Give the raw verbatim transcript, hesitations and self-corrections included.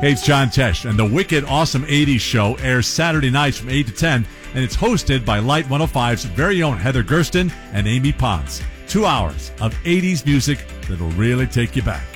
Hey, it's John Tesh, and the Wicked Awesome eighties Show airs Saturday nights from eight to ten, and it's hosted by Light one oh five's very own Heather Gersten and Amy Pons. Two hours of eighties music that'll really take you back.